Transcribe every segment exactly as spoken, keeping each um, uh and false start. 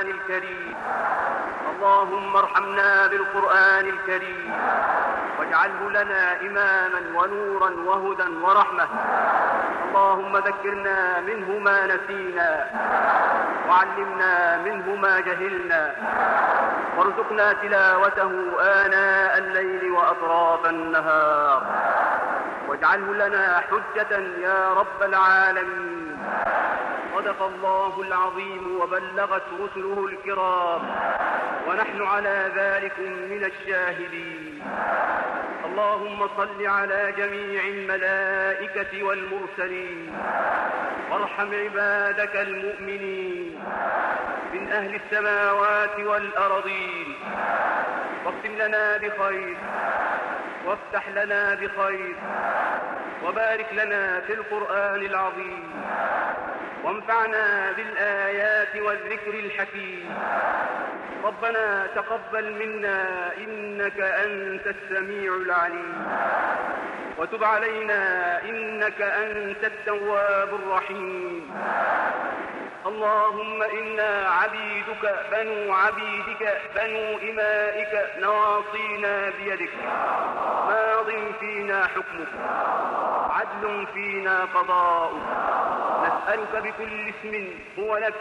الكريم. اللهم ارحمنا بالقرآن الكريم واجعله لنا إماما ونورا وهدى ورحمة. اللهم ذكرنا منه ما نسينا وعلمنا منه ما جهلنا وارزقنا تلاوته آناء الليل وأطراف النهار واجعله لنا حجة يا رب العالمين. صدق الله العظيم وبلغت رسله الكرام ونحن على ذلك من الشاهدين. اللهم صل على جميع الملائكة والمرسلين وارحم عبادك المؤمنين من أهل السماوات والأرضين واختم لنا بخير وافتح لنا بخير وبارك لنا في القرآن العظيم وانفعنا بالآيات والذكر الحكيم. ربنا تقبل منا إنك أنت السميع العليم وتب علينا إنك أنت التواب الرحيم. اللهم إنا عبيدك بنو عبيدك بنو إمائك نواصينا بيدك ماض فينا حكمك عدل فينا قضاؤك. نسألك بكل اسم هو لك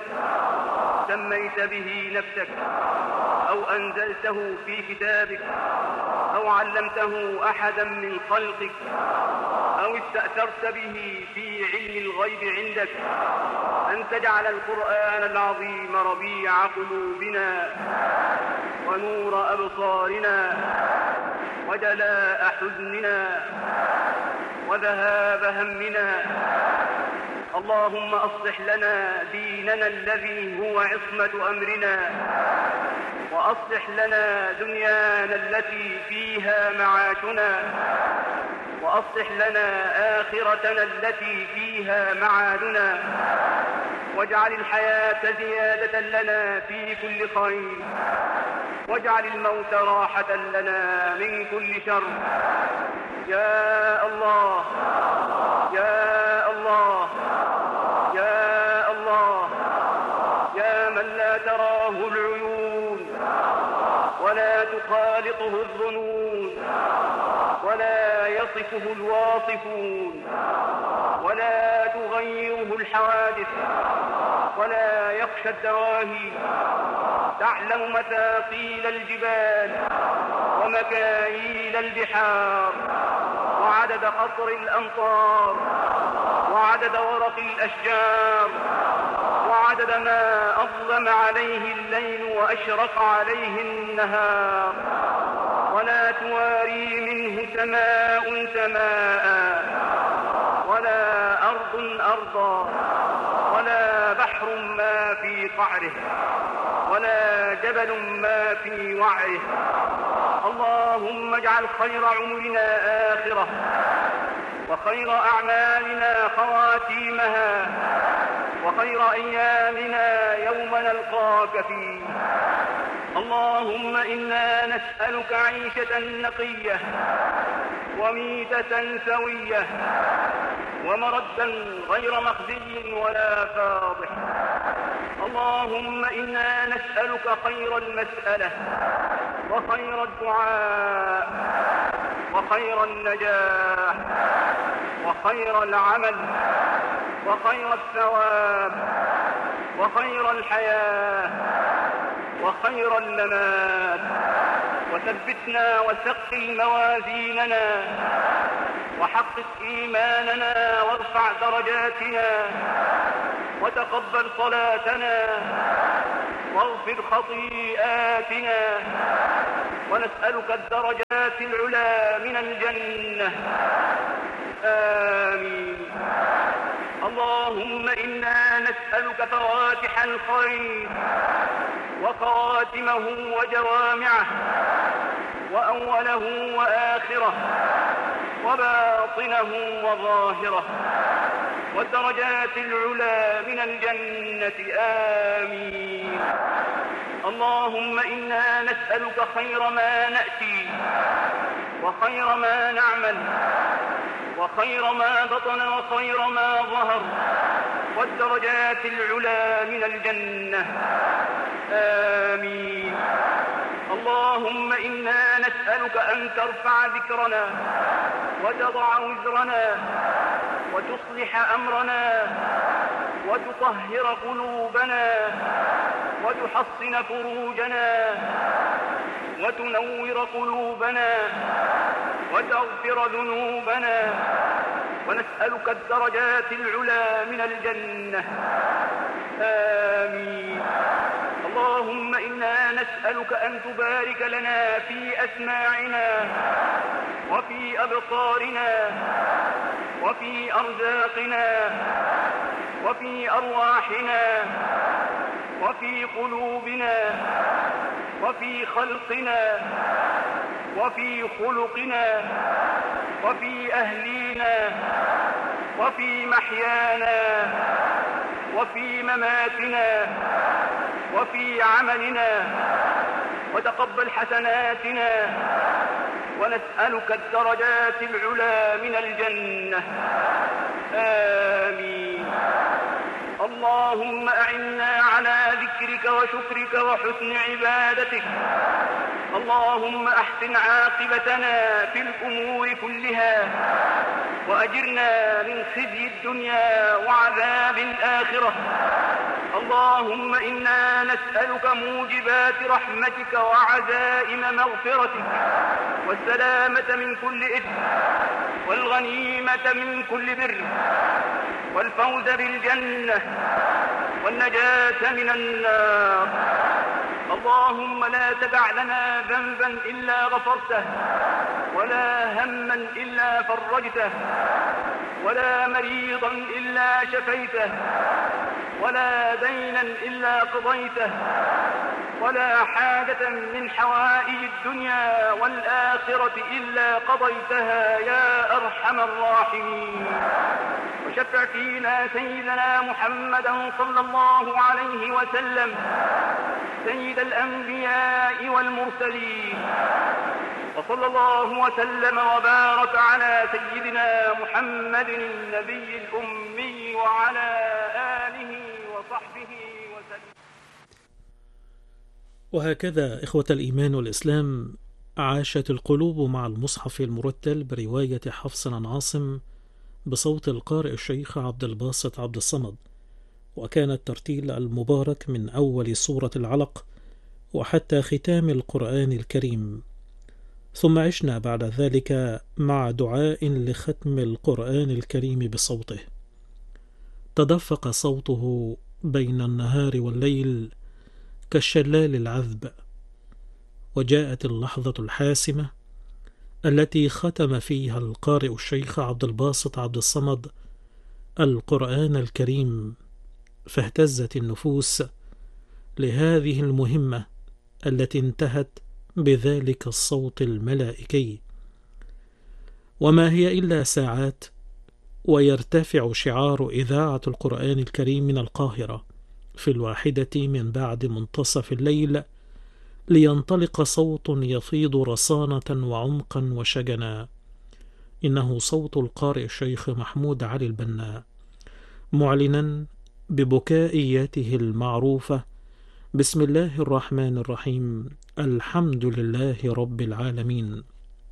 سميت به نفسك أو أنزلته في كتابك أو علمته أحدا من خلقك أو استأثرت به في علم الغيب عندك أن تجعل القرآن العظيم ربيع قلوبنا ونور أبصارنا وجلاء حزننا وذهاب همنا. اللهم أصلح لنا ديننا الذي هو عصمة أمرنا وأصلح لنا دنيانا التي فيها معاشنا وأصلح لنا آخرتنا التي فيها معادنا واجعل الحياة زيادة لنا في كل خير واجعل الموت راحة لنا من كل شر. يا الله يا الله يا الله يا من لا تراه العيون ولا تخالطه الظنون ولا يصفه الواصفون ولا تغيره الحوادث ولا يخشى الدواهي. تعلم مثاقيل الجبال ومكاييل البحار وعدد قطر الأمطار وعدد ورق الأشجار وعدد ما أظلم عليه الليل وأشرق عليه النهار. ولا تواري منه سماء سماء ولا أرض أرضا ولا بحر ما في قعره ولا جبل ما في وعره. اللهم اجعل خير عمرنا آخرة وخير أعمالنا خواتيمها وخير أيامنا يوم نلقاك فيه. اللهم إنا نسألك عيشة نقية وميتة سوية ومردا غير مخزي ولا فاضح. اللهم إنا نسألك خير المسألة وخير الدعاء وخير النجاح وخير العمل وخير الثواب وخير الحياة وخير الممات. وثبتنا وثقل موازيننا وحقق إيماننا وارفع درجاتنا وتقبل صلاتنا واغفر خطيئاتنا ونسألك الدرجات العلى من الجنة. آمين. اللهم إنا نسألك فواتح الخير وخواتمه وجوامعه وأوله وآخره وباطنه وظاهره والدرجات العلى من الجنة. آمين. اللهم إنا نسألك خير ما نأتي وخير ما نعمل وخير ما بطن وخير ما ظهر والدرجات العلى من الجنة. آمين. اللهم إنا نسألك أن ترفع ذكرنا وتضع وزرنا وتصلح أمرنا وتطهر قلوبنا وتحصن فروجنا وتنور قلوبنا وتغفر ذنوبنا، ونسألك الدرجات العلى من الجنة. آمين. اللهم إنا نسألك أن تبارك لنا في أسماعنا وفي أبصارنا وفي أرزاقنا وفي أرواحنا وفي قلوبنا وفي خلقنا وفي خلقنا وفي أهلينا وفي محيانا وفي مماتنا وفي عملنا، وتقبل حسناتنا، ونسألك الدرجات العلى من الجنة. آمين. اللهم أعنا على ذكرك وشكرك وحسن عبادتك. اللهم أحسن عاقبتنا في الأمور كلها، وأجرنا من خزي الدنيا وعذاب الآخرة. اللهم إنا نسألك موجبات رحمتك وعزائم مغفرتك، والسلامة من كل إثم، والغنيمة من كل بر، والفوز بالجنة، والنجاة من النار. اللهم لا تدع لنا ذنبا إلا غفرته، ولا هما إلا فرجته، ولا مريضا إلا شفيته، ولا دينا إلا قضيته، ولا حاجة من حوائج الدنيا والآخرة إلا قضيتها يا أرحم الراحمين. وشفع فينا سيدنا محمدا صلى الله عليه وسلم سيد الأنبياء والمرسلين، وصلى الله وسلم وبارك على سيدنا محمد النبي الأمي وعلى آله وصحبه وسلم. وهكذا إخوة الإيمان والإسلام عاشت القلوب مع المصحف المرتل برواية حفص عن عاصم بصوت القارئ الشيخ عبد الباسط عبد الصمد، وكان الترتيل المبارك من أول سورة العلق وحتى ختام القرآن الكريم. ثم عشنا بعد ذلك مع دعاء لختم القرآن الكريم بصوته. تدفق صوته بين النهار والليل كالشلال العذب، وجاءت اللحظة الحاسمة التي ختم فيها القارئ الشيخ عبد الباسط عبد الصمد القرآن الكريم، فاهتزت النفوس لهذه المهمة التي انتهت بذلك الصوت الملائكي. وما هي إلا ساعات ويرتفع شعار إذاعة القرآن الكريم من القاهرة في الواحدة من بعد منتصف الليل، لينطلق صوت يفيض رصانة وعمقا وشجنا. إنه صوت القارئ الشيخ محمود علي البنا، معلنا ببكائيته المعروفة: بسم الله الرحمن الرحيم، الحمد لله رب العالمين.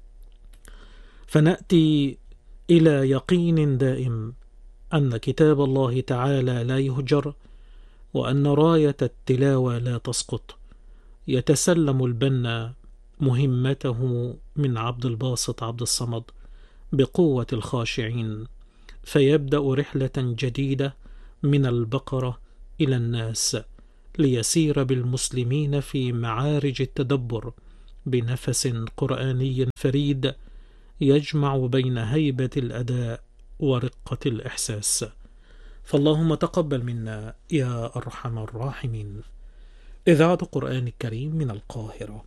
فنأتي إلى يقين دائم أن كتاب الله تعالى لا يهجر، وأن راية التلاوة لا تسقط. يتسلم البنا مهمته من عبد الباسط عبد الصمد بقوة الخاشعين، فيبدأ رحلة جديدة من البقرة إلى الناس، ليسير بالمسلمين في معارج التدبر بنفس قرآني فريد يجمع بين هيبة الأداء ورقة الإحساس. فاللهم تقبل منا يا أرحم الراحمين. إذاعة القرآن الكريم من القاهرة.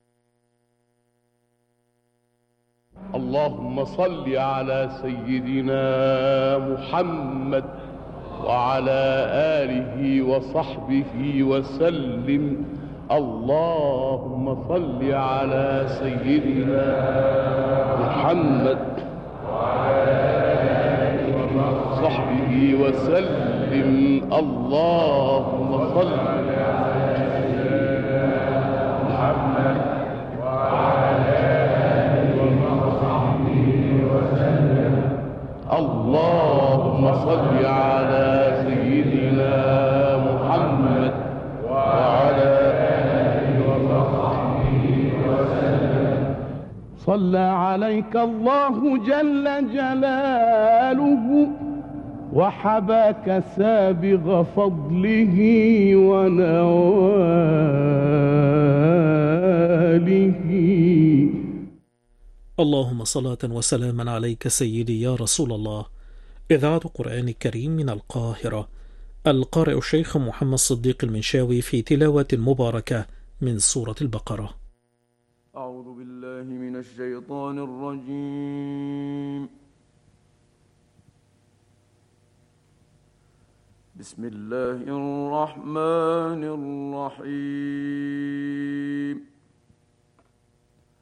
اللهم صل على سيدنا محمد وعلى آله وصحبه وسلم. اللهم صل على سيدنا محمد وعلى آله وصحبه وسلم. اللهم صل على صلى عليك الله جل جلاله وحباك سابغ فضله ونواله. اللهم صلاة وسلاما عليك سيدي يا رسول الله. إذاعة قرآن الكريم من القاهرة، القارئ الشيخ محمد صديق المنشاوي في تلاوة مباركة من سورة البقرة. أعوذ بالله من الشيطان الرجيم. بسم الله الرحمن الرحيم.